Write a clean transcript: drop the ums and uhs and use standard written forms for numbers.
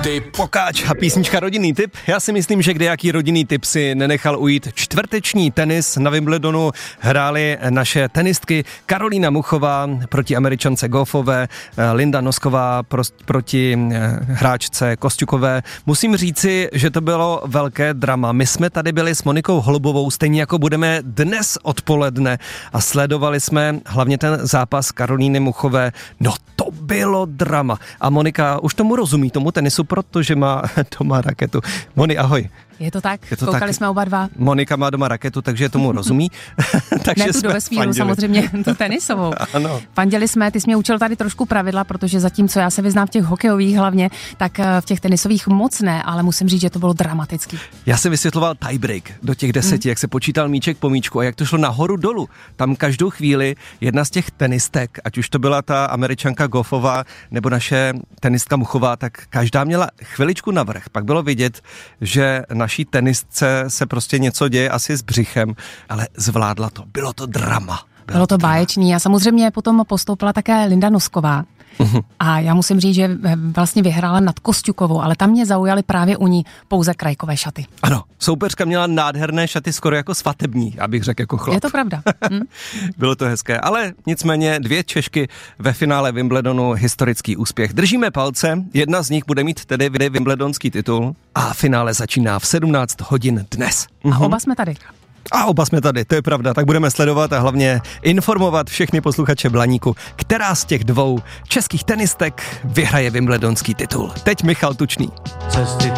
tip. Pokáč a písnička Rodinný tip. Já si myslím, že kdejaký rodinný tip si nenechal ujít. Čtvrteční tenis na Wimbledonu hrály naše tenistky Karolína Muchová proti Američance Goffové, Linda Nosková proti hráčce Kosťukové. Musím říci, že to bylo velké drama. My jsme tady byli s Monikou Holubovou, stejně jako budeme dnes odpoledne a sledovali jsme hlavně ten zápas Karolíny Muchové. No to bylo drama. A Monika už tomu rozumí, tomu tenisu, protože má doma raketu. Moni, ahoj. Je to tak? Koukali jsme oba dva. Monika má doma raketu, takže tomu rozumí. Takže ne tu do vesmíru, samozřejmě, tu tenisovou. Ano. Fandili jsme, ty jsi mě učil tady trošku pravidla, protože zatímco já se vyznám v těch hokejových hlavně, tak v těch tenisových moc ne, ale musím říct, že to bylo dramatický. Já jsem vysvětloval tiebreak do těch 10, jak se počítal míček po míčku a jak to šlo nahoru dolů. Tam každou chvíli jedna z těch tenistek, ať už to byla ta Američanka Goffová nebo naše tenistka Muchová, tak každá měla chviličku navrch. Pak bylo vidět, že naší tenistce se prostě něco děje asi s břichem, ale zvládla to. Bylo to drama. Bylo to báječný a samozřejmě potom postoupila také Linda Nosková. A já musím říct, že vlastně vyhrála nad Kosťukovou, ale tam mě zaujaly právě u ní pouze krajkové šaty. Ano, soupeřka měla nádherné šaty, skoro jako svatební, abych řekl jako chlap. Je to pravda. Bylo to hezké, ale nicméně 2 Češky ve finále Wimbledonu, historický úspěch. Držíme palce, jedna z nich bude mít tedy wimbledonský titul a finále začíná v 17 hodin dnes. A oba jsme tady. A oba jsme tady, to je pravda, tak budeme sledovat a hlavně informovat všechny posluchače Blaníku, která z těch 2 českých tenistek vyhraje wimbledonský titul. Teď Michal Tučný. Cesty